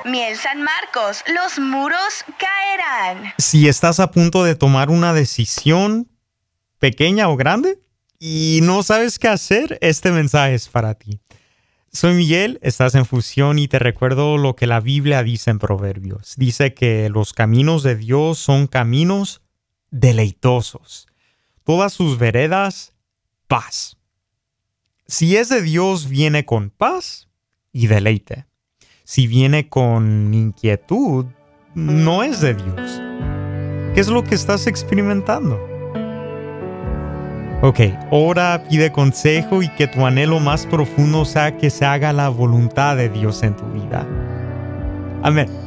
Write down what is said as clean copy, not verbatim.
Miel San Marcos, los muros caerán. Si estás a punto de tomar una decisión pequeña o grande y no sabes qué hacer, este mensaje es para ti. Soy Miguel, estás en Fusión y te recuerdo lo que la Biblia dice en Proverbios. Dice que los caminos de Dios son caminos deleitosos. Todas sus veredas, paz. Si es de Dios, viene con paz y deleite. Si viene con inquietud, no es de Dios. ¿Qué es lo que estás experimentando? Ok, ora, pide consejo y que tu anhelo más profundo sea que se haga la voluntad de Dios en tu vida. Amén.